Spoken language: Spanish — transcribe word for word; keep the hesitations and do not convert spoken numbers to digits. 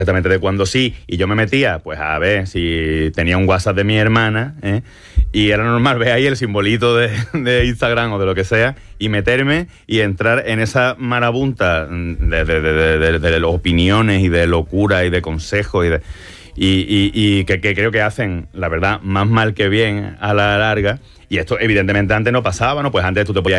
exactamente de cuando sí, y yo me metía pues a ver si tenía un WhatsApp de mi hermana, ¿eh? Y era normal ver ahí el simbolito de, de Instagram o de lo que sea y meterme y entrar en esa marabunta de, de, de, de, de, de, de opiniones y de locura y de consejos y de y, y, y que, que creo que hacen, la verdad, más mal que bien a la larga. Y esto evidentemente antes no pasaba, ¿no? Pues antes tú te podías